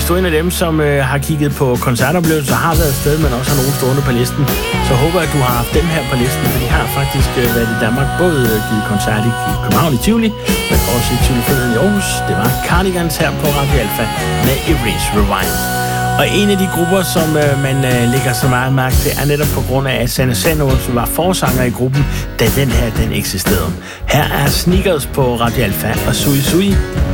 hvis du er en af dem, som har kigget på koncertoplevelser, har været afsted, men også har nogen stående på listen, så håber jeg, at du har haft dem her på listen, for de har faktisk været i Danmark, både givet koncert i København i Tivoli, men også i Tivoli Friheden i Aarhus. Det var Cardigans her på Radio Alfa med Erase Rewind. Og en af de grupper, som man lægger så meget mærke til, er netop på grund af, at Sanne Sandholm var forsanger i gruppen, da den eksisterede. Her er Sneakers på Radio Alfa og Sui Sui.